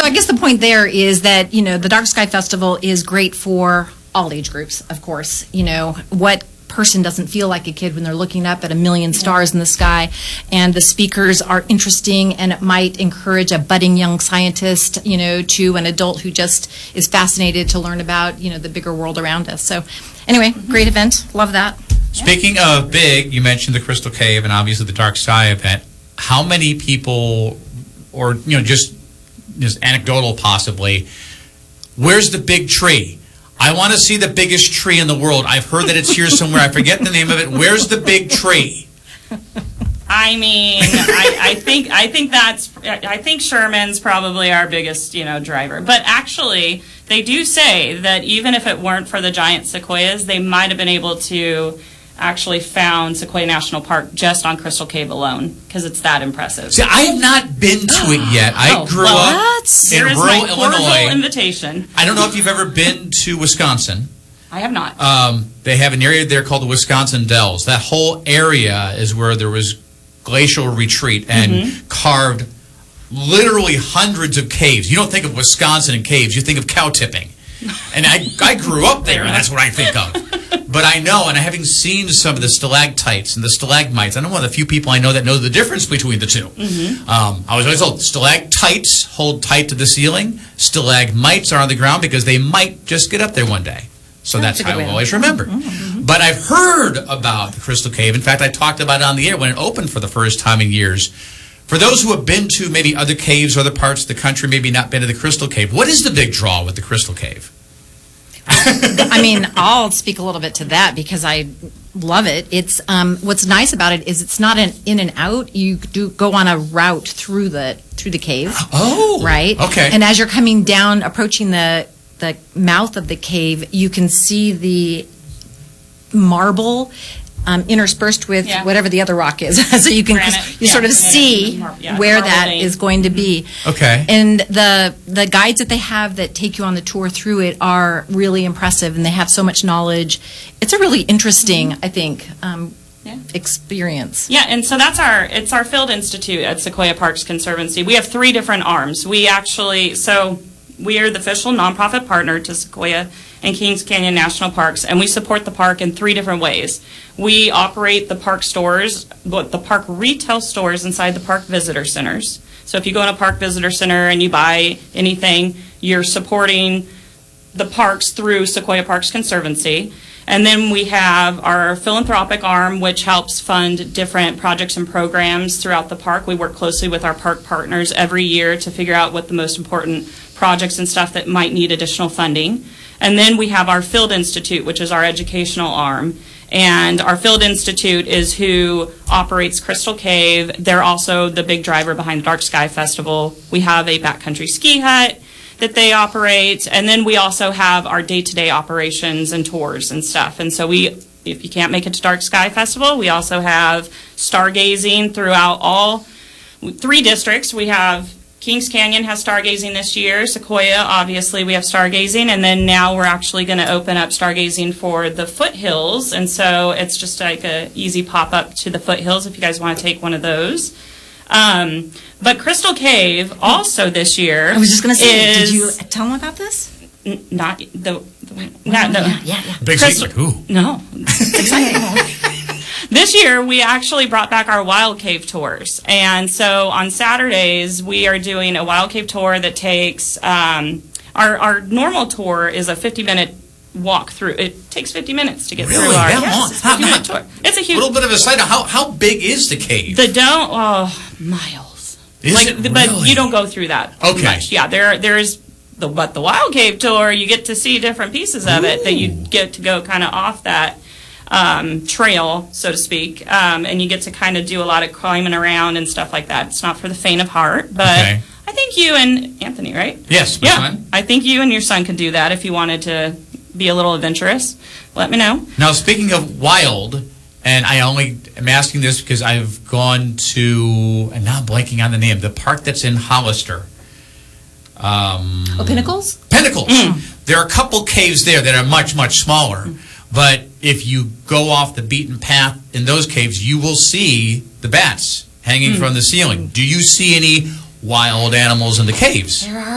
I guess the point there is that, the Dark Sky Festival is great for all age groups, of course. What person doesn't feel like a kid when they're looking up at a million stars in the sky, and the speakers are interesting, and it might encourage a budding young scientist, to an adult who just is fascinated to learn about, the bigger world around us. So anyway, great event. Love that. Speaking of big, you mentioned the Crystal Cave and obviously the Dark Sky event. How many people, or just anecdotal possibly, where's the big tree? I want to see the biggest tree in the world. I've heard that it's here somewhere. I forget the name of it. Where's the big tree? I mean, I think Sherman's probably our biggest, driver. But actually, they do say that even if it weren't for the giant sequoias, they might have been able to actually found Sequoia National Park just on Crystal Cave alone, because it's that impressive. See, I have not been to it yet. I grew up in rural Illinois. Invitation. I don't know if you've ever been to Wisconsin. I have not. They have an area there called the Wisconsin Dells. That whole area is where there was glacial retreat and carved literally hundreds of caves. You don't think of Wisconsin and caves, you think of cow tipping. And I grew up there, and that's what I think of. But I know, and having seen some of the stalactites and the stalagmites, I'm one of the few people I know that know the difference between the two. I was always told stalactites hold tight to the ceiling, stalagmites are on the ground because they might just get up there one day. So that's how I always remember. But I've heard about the Crystal Cave. In fact, I talked about it on the air when it opened for the first time in years. For those who have been to maybe other caves or other parts of the country, maybe not been to the Crystal Cave, what is the big draw with the Crystal Cave? I mean, I'll speak a little bit to that because I love it. It's what's nice about it is it's not an in and out. You do go on a route through the cave. Oh, right. Okay. And as you're coming down, approaching the mouth of the cave, you can see the marble interspersed with whatever the other rock is. So you can sort of see where that is going to be. Okay. And the guides that they have that take you on the tour through it are really impressive, and they have so much knowledge. It's a really interesting, I think, experience. Yeah, and so it's our Field Institute at Sequoia Parks Conservancy. We have 3 different arms. We are the official nonprofit partner to Sequoia and Kings Canyon National Parks, and we support the park in 3 different ways. We operate the park stores, the park retail stores inside the park visitor centers. So if you go in a park visitor center and you buy anything, you're supporting the parks through Sequoia Parks Conservancy. And then we have our philanthropic arm, which helps fund different projects and programs throughout the park. We work closely with our park partners every year to figure out what the most important projects and stuff that might need additional funding. And then we have our Field Institute, which is our educational arm. And our Field Institute is who operates Crystal Cave. They're also the big driver behind the Dark Sky Festival. We have a backcountry ski hut that they operate. And then we also have our day-to-day operations and tours and stuff. And so if you can't make it to Dark Sky Festival, we also have stargazing throughout all 3 districts. We have Kings Canyon has stargazing this year. Sequoia, obviously, we have stargazing. And then now we're actually going to open up stargazing for the foothills. And so it's just like an easy pop-up to the foothills if you guys want to take one of those. But Crystal Cave also this year. I was just going to say, did you tell them about this? Not the Big secret. Ooh. No. Exciting. This year, we actually brought back our Wild Cave tours. And so on Saturdays, we are doing a Wild Cave tour that takes, our normal tour is a 50-minute walk through. It takes 50 minutes to get through our tour. It's a huge... A little bit of a side. How big is the cave? The dome, miles. Is it really? But you don't go through that much. Yeah, there's... But the Wild Cave tour, you get to see different pieces of it that you get to go kind of off that trail, so to speak, and you get to kind of do a lot of climbing around and stuff like that. It's not for the faint of heart, but I think you and Anthony, right? Yes, my son. I think you and your son could do that if you wanted to be a little adventurous. Let me know. Now, speaking of wild, and I only am asking this because I've gone to, and now I'm blanking on the name, the park that's in Hollister. Pinnacles? Pinnacles. There are a couple caves there that are much, much smaller. But if you go off the beaten path in those caves, you will see the bats hanging from the ceiling. Do you see any wild animals in the caves? There are